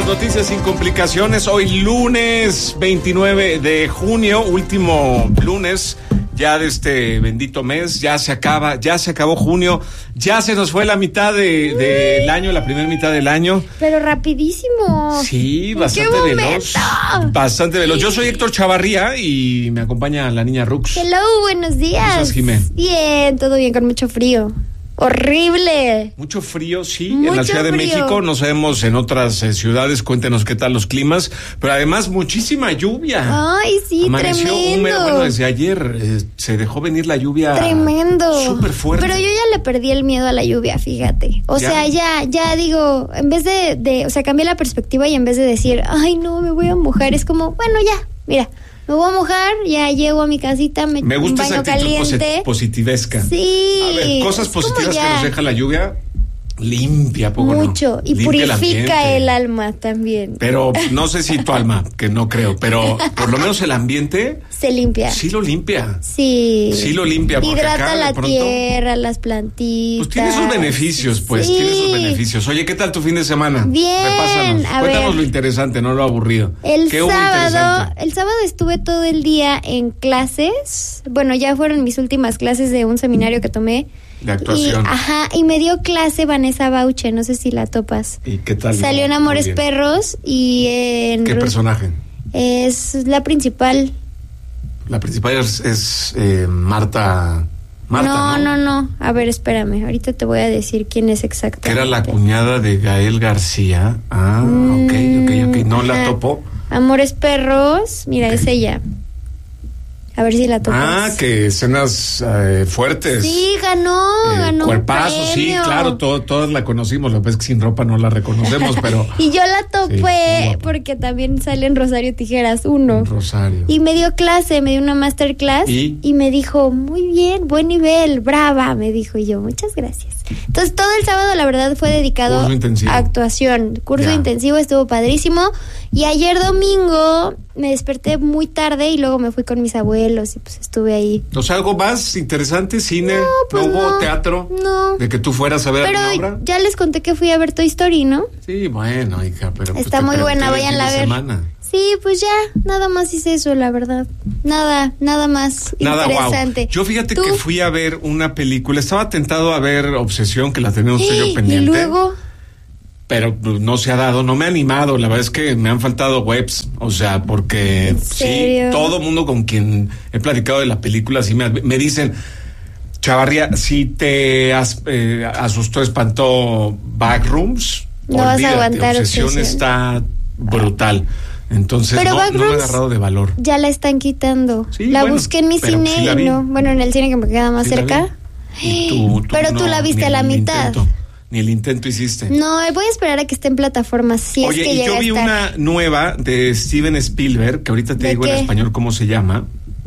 las noticias sin complicaciones. Hoy lunes 29 de junio, último lunes ya de este bendito mes. Ya se acabó junio, ya se nos fue la mitad del año, la primera mitad del año. Pero rapidísimo. Sí, bastante veloz. Bastante veloz. Yo soy Héctor Chavarría y me acompaña la niña Rux. Hello, buenos días. ¿Cómo estás, Jimé? Bien, todo bien, con mucho frío. Horrible. Mucho frío, sí, Mucho en la Ciudad de frío. México. No sabemos en otras ciudades, cuéntenos qué tal los climas. Pero además muchísima lluvia. Ay, sí, Amaneció tremendo. húmedo. Bueno, desde ayer se dejó venir la lluvia. Tremendo. Súper fuerte. Pero yo ya le perdí el miedo a la lluvia, fíjate. O sea, ya digo, en vez de, o sea, cambié la perspectiva y en vez de decir, ay, no, me voy a mojar, es como, bueno, ya, mira, me voy a mojar, ya llego a mi casita, me gusta esa baño actitud caliente. positivesca. Sí. A ver, cosas es como positivas que ya. nos deja la lluvia. Limpia, poco Mucho. no. Y Limpia purifica el el ambiente. alma también. Pero no sé si tu alma, que no creo, pero por lo menos el ambiente Se limpia. sí lo limpia. Sí. Sí lo limpia. Porque Hidrata acá, de la pronto, tierra, las plantitas. pues tiene sus beneficios, pues, Sí. tiene sus beneficios. Oye, ¿qué tal tu fin de semana? Bien, Repásanos. a Cuéntanos ver. lo interesante, no lo aburrido. El ¿Qué hubo interesante? sábado estuve todo el día en clases. Bueno, ya fueron mis últimas clases de un seminario que tomé. De actuación. Y me dio clase Vanessa Bauche, no sé si la topas. ¿Y qué tal? Salió en Muy Amores bien. Perros y en... ¿Qué personaje? Es la principal. La principal es Marta. No. A ver, espérame. Ahorita te voy a decir quién es exactamente. Que era la cuñada de Gael García. Ah, ok. No la Ajá. topó. Amores Perros. Mira, Ok. es ella. A ver si la topas. Ah, que escenas fuertes. Sí, ganó Cuerpazo, un sí, premio. claro, todas la conocimos. Lo que pasa es que sin ropa no la reconocemos, pero. Y yo la Sí, topé muy guapa. porque también sale en Rosario Tijeras 1. Rosario. Y me dio clase, me dio una masterclass ¿Y? me dijo, muy bien, buen nivel, brava, me dijo. Y yo, muchas gracias. Entonces todo el sábado la verdad fue dedicado Curso intensivo. a actuación. Curso Ya. intensivo, estuvo padrísimo. Y ayer domingo me desperté muy tarde y luego me fui con mis abuelos y pues estuve ahí. O sea, algo más interesante, cine, pues hubo no, teatro, no. de que tú fueras a ver Pero alguna obra. ya les conté que fui a ver Toy Story, ¿no? Sí, bueno, hija, pero pues Está te muy pregunté buena, del váyanla a fin de ver. semana. Sí, pues ya, nada más hice eso, la verdad. Nada más Nada interesante. guau. Yo fíjate ¿Tú? que fui a ver una película, estaba tentado a ver Obsesión, que la tenía usted yo pendiente. Y luego, Pero pues, no se ha dado, no me ha animado, la verdad es que me han faltado webs, o sea, porque ¿En sí, serio? todo mundo con quien he platicado de la película, sí me dicen, Chavarría, si te asustó, espantó Backrooms, No vas a olvídate, aguantar Obsesión Obsesión. está brutal, entonces Pero no me he Backrooms agarrado de valor. ya la están quitando. Sí, La bueno, busqué en mi pero cine sí la y vi. no. Bueno, en el cine que me queda más Sí la cerca. vi. Y tú Pero tú no, la viste ni a la el mitad. intento, ni el intento hiciste. No, voy a esperar a que esté en plataformas. Si Oye, es que y llega yo vi a estar. una nueva de Steven Spielberg, que ahorita te ¿De digo en qué? español cómo se llama.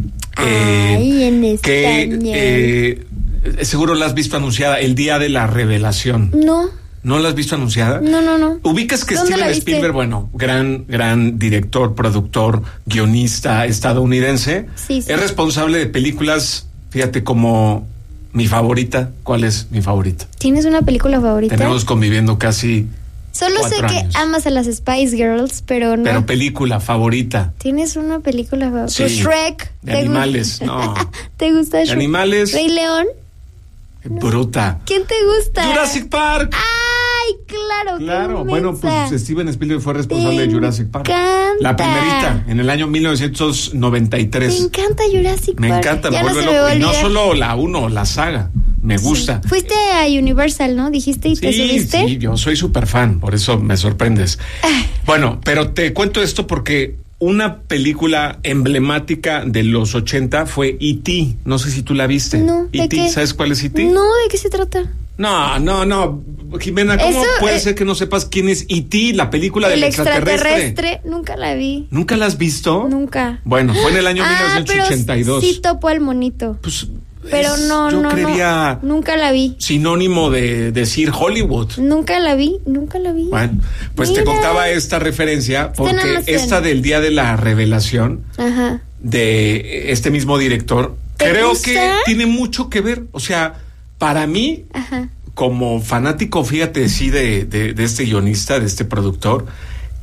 Ay, en que español. seguro la has visto anunciada, El Día de la Revelación. No. ¿No la has visto anunciada? No. Ubicas que ¿Dónde la Steven viste? Spielberg, bueno, gran director, productor, guionista estadounidense, Sí. es responsable de películas, fíjate, como mi favorita. ¿Cuál es mi favorita? ¿Tienes una película favorita? Tenemos conviviendo casi Solo sé 4 que años. amas a las Spice Girls, pero no. Pero película favorita. ¿Tienes una película favorita? Sí. Pues Shrek. De ¿Te animales, gusta? no. ¿Te gusta De Shrek? animales. ¿Rey León? Bruta. ¿Quién te gusta? Jurassic Park. ¡Ay, claro! Claro, qué bueno, mensa. pues Steven Spielberg fue responsable de Me Jurassic Park. encanta. La primerita, en el año Me 1993. encanta Jurassic Me Park. encanta, me Ya no vuelve se me va loco. a Y no olvidar. solo la 1, la saga. Me gusta. Sí. Fuiste a Universal, ¿no? Dijiste y te subiste. Sí, yo soy súper fan, por eso me sorprendes. Bueno, pero te cuento esto porque una película emblemática de los 80 fue E.T. No sé si tú la viste. No, ¿de E.T., qué? ¿sabes cuál es E.T.? No, ¿de qué se trata? No, Jimena, ¿cómo Eso, puede ser que no sepas quién es E.T., la película del El extraterrestre? extraterrestre, nunca la vi. ¿Nunca la has visto? Nunca. Bueno, fue en el año Ah, 1982. pero sí topo al monito. Pues, Pero no, yo no, creería no. Nunca la vi. sinónimo de decir Hollywood. Nunca la vi. Bueno, pues te Mira. contaba esta referencia Está en porque Amazon. esta del Día de la Revelación Ajá. de este mismo director, ¿Te creo gusta? que tiene mucho que ver. O sea, para mí, Ajá. como fanático, fíjate, sí, de este guionista, de este productor,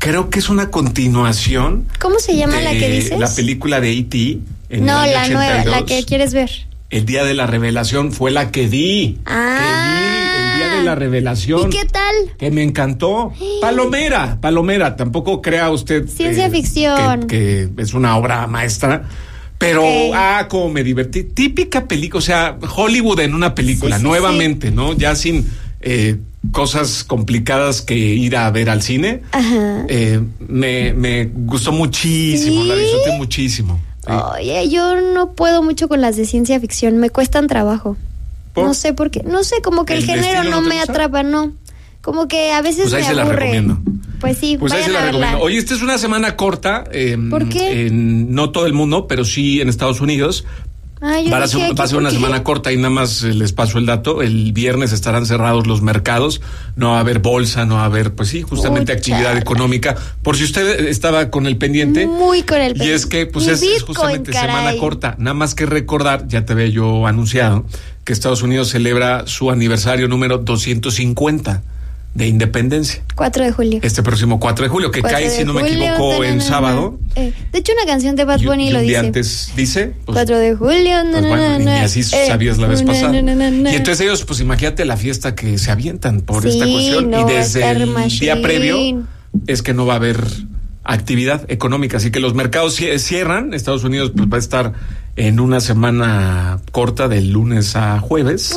creo que es una continuación. ¿Cómo se llama la que dices? La película de E.T. No, la nueva, la que quieres ver. El día de la revelación fue la que vi. El día de la revelación. ¿Y qué tal? Que me encantó. Palomera. Tampoco crea usted. Ciencia ficción. Que es una obra maestra. Pero, como me divertí. Típica película, o sea, Hollywood en una película, nuevamente, ¿no? Ya sin cosas complicadas que ir a ver al cine. Ajá. Me gustó muchísimo, la disfruté muchísimo. Sí. Oye, yo no puedo mucho con las de ciencia ficción, me cuestan trabajo. No sé por qué, no sé, como que el género no me atrapa, no. Como que a veces pues ahí me se aburre. La recomiendo. Pues sí, pues ahí se la recomiendo. Oye, esta es una semana corta. ¿Por qué? No todo el mundo, pero sí en Estados Unidos. Va a ser una semana corta y nada más les paso el dato. El viernes estarán cerrados los mercados, no va a haber bolsa, no va a haber, pues sí, justamente actividad económica. Por si usted estaba con el pendiente. Muy con el pendiente. Y es que pues es justamente semana corta. Nada más que recordar, ya te había yo anunciado, que Estados Unidos celebra su aniversario número 250 de independencia. 4 de julio. Este próximo 4 de julio, que cae, si no me equivoco, en sábado. De hecho, una canción de Bad Bunny lo dice. Antes dice. Pues, 4 de julio. Pues bueno, y así sabías la vez pasada. Y entonces ellos, pues imagínate la fiesta que se avientan por esta cuestión. Y desde el día previo es que no va a haber actividad económica. Así que los mercados cierran. Estados Unidos pues va a estar en una semana corta de lunes a jueves.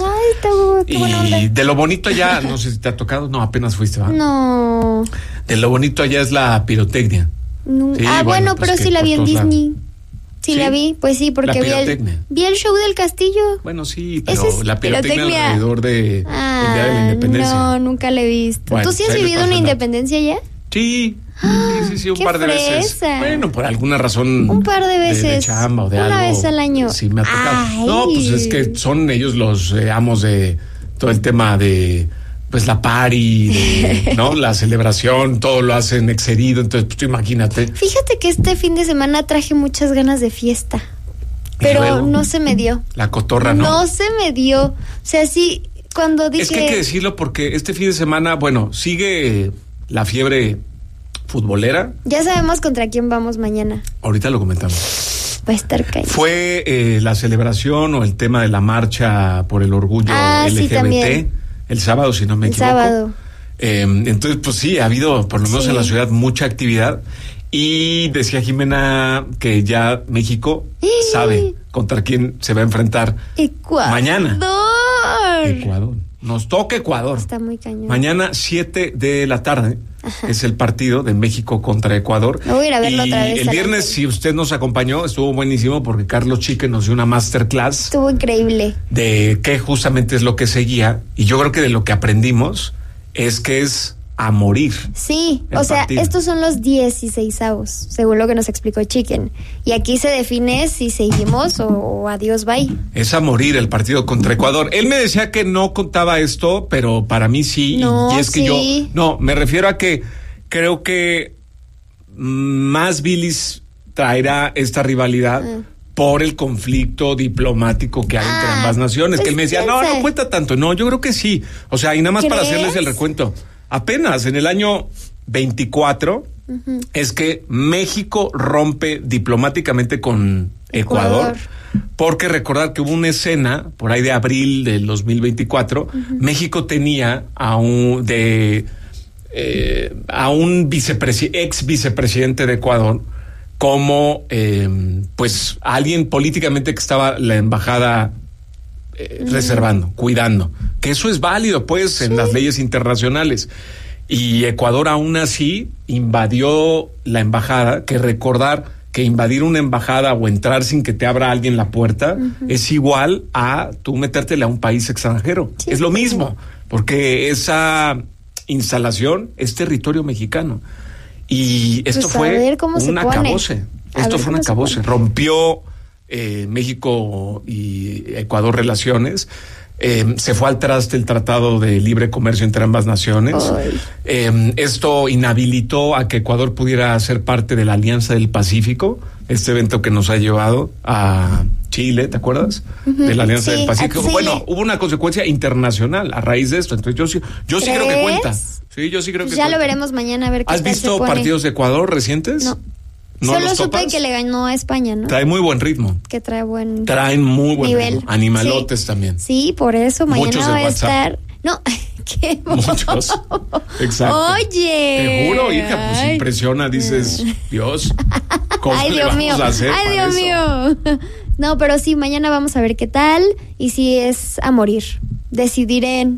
Y de lo bonito allá, no sé si te ha tocado, no, apenas fuiste, ¿va? No. De lo bonito allá es la pirotecnia. No. Sí, bueno, pues pero sí la vi en Disney. Sí, la vi, pues sí, porque vi el show del castillo. Bueno, sí, pero la pirotecnia alrededor de el Día de la Independencia. No, nunca la he visto. Bueno, ¿Tú sí has vivido una independencia ya? Sí. Sí, un par de veces. Bueno, por alguna razón. Un par de veces. De chamba o de algo. Una vez al año. Sí, me ha tocado. No, pues es que son ellos los amos de todo el tema de, pues la party, ¿no? La celebración, todo lo hacen excedido. Entonces, pues tú imagínate. Fíjate que este fin de semana traje muchas ganas de fiesta. Pero luego, no se me dio. La cotorra, ¿no? No se me dio. O sea, sí, cuando dije. Es que hay que decirlo porque este fin de semana, bueno, sigue la fiebre futbolera. Ya sabemos contra quién vamos mañana. Ahorita lo comentamos. Va a estar caído. Fue la celebración o el tema de la marcha por el orgullo LGBT el sábado, si no me equivoco. El sábado. Entonces, pues sí, ha habido, por lo menos en la ciudad, mucha actividad. Y decía Jimena que ya México sabe contra quién se va a enfrentar mañana. Ecuador. Nos toca Ecuador. Está muy cañón. Mañana 7 de la tarde. Ajá. Es el partido de México contra Ecuador. Me voy a ir a verlo otra vez. El viernes, si usted nos acompañó, estuvo buenísimo porque Carlos Chique nos dio una masterclass. Estuvo increíble. De qué justamente es lo que seguía. Y yo creo que de lo que aprendimos es que es a morir. Sí, o sea, estos son los 16avos, según lo que nos explicó Chicken. Y aquí se define si seguimos o adiós, bye. Es a morir el partido contra Ecuador. Él me decía que no contaba esto, pero para mí sí. No, y es que yo, no, me refiero a que creo que más bilis traerá esta rivalidad por el conflicto diplomático que hay entre ambas naciones. Pues que él me decía, no cuenta tanto. No, yo creo que sí. O sea, y nada más para hacerles el recuento. Apenas en el año 24 es que México rompe diplomáticamente con Ecuador. Porque recordar que hubo una escena por ahí de abril del 2024, México tenía a un ex vicepresidente de Ecuador como pues alguien políticamente que estaba la embajada reservando, cuidando, que eso es válido pues en las leyes internacionales. Y Ecuador aún así invadió la embajada, que recordar que invadir una embajada o entrar sin que te abra alguien la puerta es igual a tú metértele a un país extranjero. Sí, es lo mismo, porque esa instalación es territorio mexicano. Y esto fue un acabose. Esto fue un acabose. Rompió México y Ecuador relaciones. Se fue al traste el Tratado de Libre Comercio entre ambas naciones. Esto inhabilitó a que Ecuador pudiera ser parte de la Alianza del Pacífico, este evento que nos ha llevado a Chile, ¿te acuerdas? De la Alianza del Pacífico. Bueno, hubo una consecuencia internacional a raíz de esto. Entonces yo sí creo que cuenta. Sí, yo sí creo que ya cuenta. Lo veremos mañana a ver qué ¿Has visto partidos de Ecuador recientes? No. Solo supe que le ganó a España, ¿no? Trae muy buen ritmo. Que traen muy buen nivel. Ritmo. Animalotes también. Sí, por eso mañana muchos va a estar. No, qué muchos. Exacto. Oye. Te juro, hija, pues impresiona, dices, Dios, ¿cómo le vamos a hacer? Ay, Dios mío. No, pero sí, mañana vamos a ver qué tal y si es a morir. Decidirán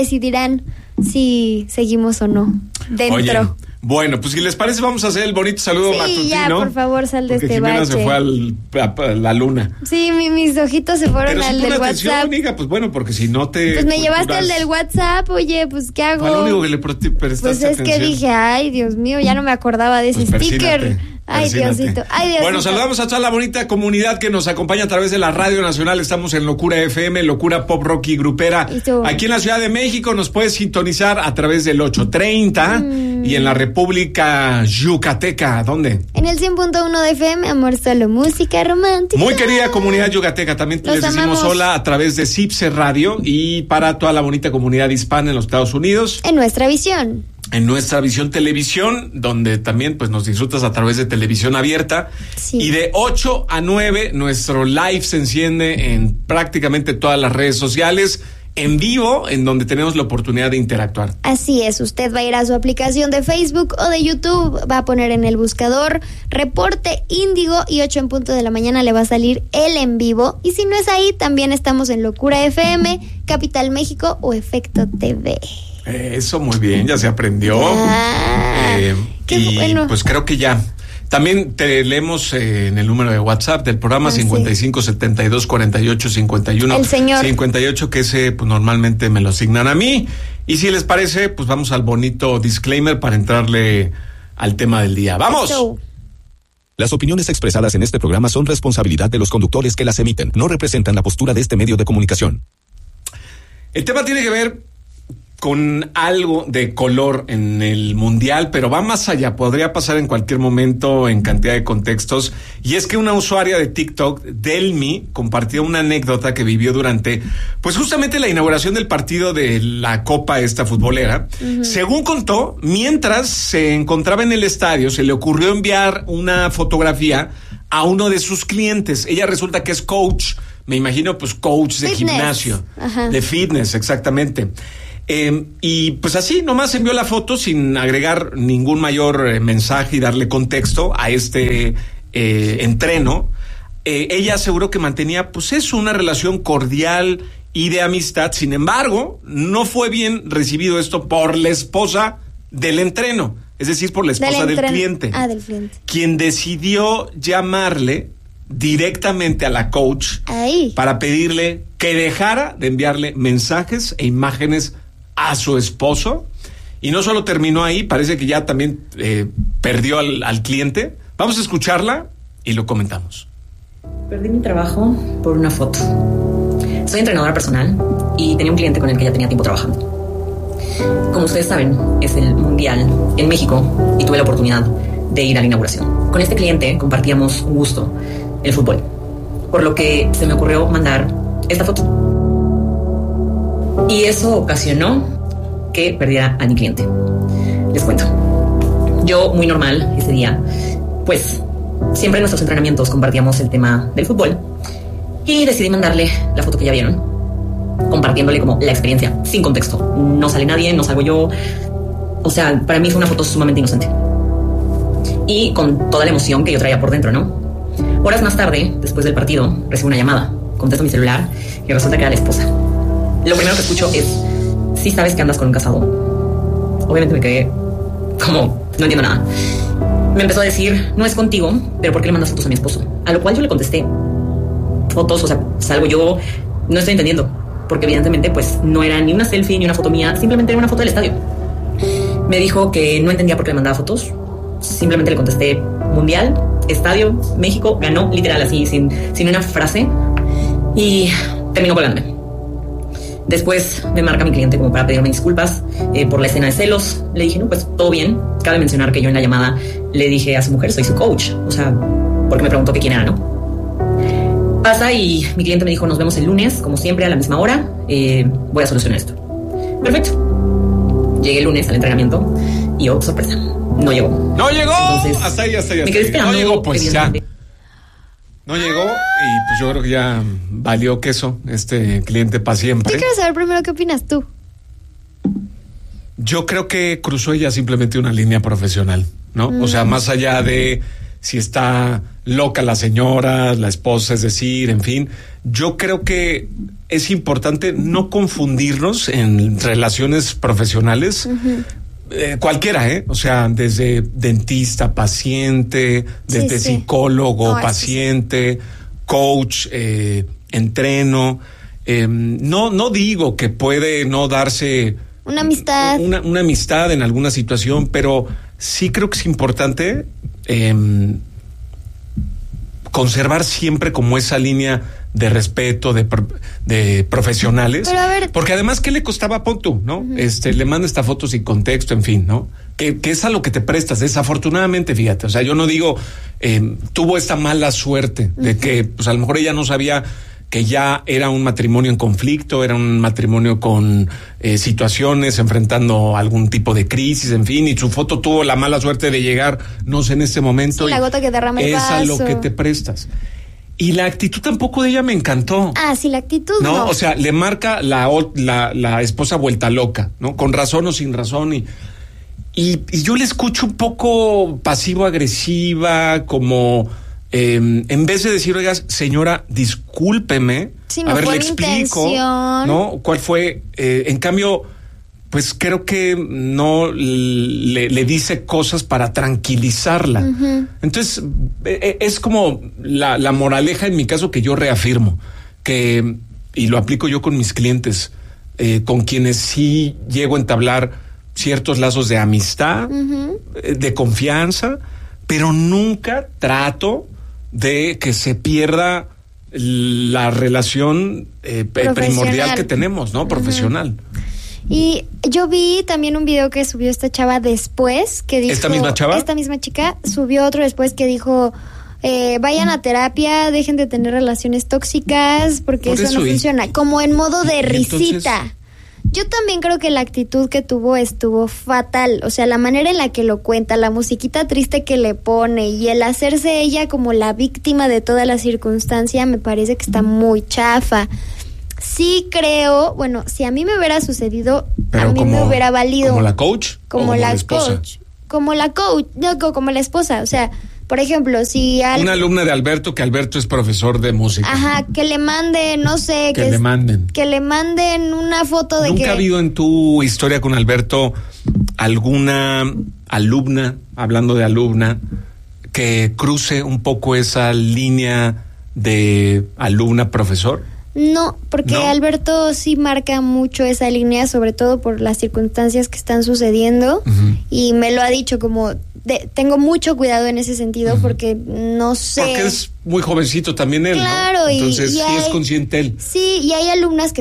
si seguimos o no dentro. Oye, bueno, pues si les parece vamos a hacer el bonito saludo matutino. Sí, ya, por favor, sal de este Jimena bache. se fue a la luna. Sí, mis ojitos se fueron al del WhatsApp. Hija, pues bueno, porque si no te... Pues me llevaste al del WhatsApp, oye, pues ¿qué hago? Fue lo único que le prestaste Pues es atención. Que dije, ay, Dios mío, ya no me acordaba de ese sticker. Ay, Diosito. Bueno, saludamos a toda la bonita comunidad que nos acompaña a través de la Radio Nacional. Estamos en Locura FM, Locura Pop Rock y Grupera. Aquí en la Ciudad de México nos puedes sintonizar a través del 830 y en la República Yucateca. ¿Dónde? En el 100.1 de FM, amor, solo música romántica. Muy querida comunidad yucateca, también les decimos hola a través de CIPSE Radio y para toda la bonita comunidad hispana en los Estados Unidos. En Nuestra Visión. En Nuestra Visión Televisión, donde también pues nos disfrutas a través de televisión abierta. Sí. Y de 8 a 9 nuestro live se enciende en prácticamente todas las redes sociales, en vivo, en donde tenemos la oportunidad de interactuar. Así es, usted va a ir a su aplicación de Facebook o de YouTube, va a poner en el buscador Reporte Índigo y 8 en punto de la mañana le va a salir el en vivo. Y si no es ahí, también estamos en Locura FM, Capital México o Efecto TV. Eso, muy bien, ya se aprendió. Qué bueno. Pues creo que ya. También te leemos en el número de WhatsApp del programa 55724851. El señor 58, que ese pues normalmente me lo asignan a mí. Y si les parece, pues vamos al bonito disclaimer para entrarle al tema del día. ¡Vamos! Las opiniones expresadas en este programa son responsabilidad de los conductores que las emiten. No representan la postura de este medio de comunicación. El tema tiene que ver con algo de color en el mundial, pero va más allá, podría pasar en cualquier momento en cantidad de contextos, y es que una usuaria de TikTok, Delmi, compartió una anécdota que vivió durante, pues justamente la inauguración del partido de la Copa esta futbolera. Según contó, mientras se encontraba en el estadio, se le ocurrió enviar una fotografía a uno de sus clientes. Ella resulta que es coach, me imagino pues coach de gimnasio, de fitness, exactamente. Y pues así nomás envió la foto sin agregar ningún mayor mensaje y darle contexto a este entreno. Ella aseguró que mantenía pues eso, una relación cordial y de amistad. Sin embargo, no fue bien recibido esto por la esposa del entreno, es decir, por la esposa del cliente, del cliente, quien decidió llamarle directamente a la coach para pedirle que dejara de enviarle mensajes e imágenes a su esposo. Y no solo terminó ahí, parece que ya también perdió al cliente. Vamos a escucharla y lo comentamos. Perdí mi trabajo por una foto. Soy entrenadora personal y tenía un cliente con el que ya tenía tiempo trabajando. Como ustedes saben, es el Mundial en México y tuve la oportunidad de ir a la inauguración. Con este cliente compartíamos un gusto, el fútbol, por lo que se me ocurrió mandar esta foto. Y eso ocasionó que perdiera a mi cliente. Les cuento. Yo, muy normal ese día, pues siempre en nuestros entrenamientos compartíamos el tema del fútbol y decidí mandarle la foto que ya vieron, compartiéndole como la experiencia, sin contexto. No sale nadie, no salgo yo. O sea, para mí fue una foto sumamente inocente. Y con toda la emoción que yo traía por dentro, ¿no? Horas más tarde, después del partido, recibo una llamada. Contesto mi celular y resulta que era la esposa. Lo primero que escucho es: ¿sí sabes que andas con un casado? Obviamente me quedé como, no entiendo nada. Me empezó a decir: no es contigo, pero ¿por qué le mandas fotos a mi esposo? A lo cual yo le contesté: fotos, o sea, salgo yo, no estoy entendiendo. Porque evidentemente pues no era ni una selfie ni una foto mía, simplemente era una foto del estadio. Me dijo que no entendía por qué le mandaba fotos. Simplemente le contesté: Mundial, estadio, México, ganó, literal así, sin una frase. Y terminó colgándome. Después me marca mi cliente como para pedirme disculpas por la escena de celos. Le dije, no, pues todo bien. Cabe mencionar que yo en la llamada le dije a su mujer, soy su coach. O sea, porque me preguntó que quién era, ¿no? Pasa y mi cliente me dijo, nos vemos el lunes, como siempre, a la misma hora. Voy a solucionar esto. Perfecto. Llegué el lunes al entrenamiento y, oh, sorpresa, no llegó. ¡No llegó! Entonces, hasta ahí. Me quedé esperando. No llegó, pues ya. No llegó y pues yo creo que ya valió queso este cliente para siempre. Yo quiero saber primero qué opinas tú. Yo creo que cruzó ella simplemente una línea profesional, ¿no? O sea, más allá de si está loca la señora, la esposa, es decir, en fin, yo creo que es importante no confundirnos en relaciones profesionales. Cualquiera, o sea, desde dentista, paciente, desde psicólogo, paciente, coach, entreno. No digo que puede no darse una amistad. Una amistad en alguna situación, pero sí creo que es importante conservar siempre como esa línea de respeto, de profesionales. Pero a ver, porque además, ¿qué le costaba? Pon tú, ¿no? Le manda esta foto sin contexto, en fin, ¿no? Que es a lo que te prestas, desafortunadamente, fíjate. O sea, yo no digo, tuvo esta mala suerte de que, pues a lo mejor ella no sabía que ya era un matrimonio en conflicto, era un matrimonio con situaciones, enfrentando algún tipo de crisis, en fin, y su foto tuvo la mala suerte de llegar, no sé, en este momento. Sí, la gota que derrama el vaso. Es a lo que te prestas. Y la actitud tampoco de ella me encantó. Ah, sí, la actitud no. O sea, le marca la esposa vuelta loca, ¿no? Con razón o sin razón. Y yo le escucho un poco pasivo-agresiva, como en vez de decir, oiga, señora, discúlpeme. Sí, no, a ver, fue le explico, intención. ¿no? ¿Cuál fue? En cambio, pues creo que no le dice cosas para tranquilizarla. Entonces, es como la moraleja en mi caso que yo reafirmo, que, y lo aplico yo con mis clientes, con quienes sí llego a entablar ciertos lazos de amistad, de confianza, pero nunca trato de que se pierda la relación primordial que tenemos, ¿no? Profesional. Y yo vi también un video que subió esta chava después, que dijo... ¿Esta misma chava? Esta misma chica subió otro después que dijo, vayan a terapia, dejen de tener relaciones tóxicas, porque eso no funciona. Como en modo de risita. Entonces... Yo también creo que la actitud que tuvo estuvo fatal. O sea, la manera en la que lo cuenta, la musiquita triste que le pone y el hacerse ella como la víctima de toda la circunstancia, me parece que está muy chafa. Sí creo, bueno, si a mí me hubiera sucedido, pero a mí me hubiera valido. ¿Como la coach? Como la coach. Como la coach, no, como la esposa. O sea, por ejemplo, si... Una alumna de Alberto, que Alberto es profesor de música. Ajá, que le manden, no sé... Que le manden. Que le manden una foto de ¿Nunca ha habido en tu historia con Alberto alguna alumna, hablando de alumna, que cruce un poco esa línea de alumna-profesor? No, porque Alberto sí marca mucho esa línea, sobre todo por las circunstancias que están sucediendo, y me lo ha dicho como... tengo mucho cuidado en ese sentido porque no sé... Porque es muy jovencito también él, claro, ¿no? Entonces y sí es consciente él. Sí, y hay alumnas que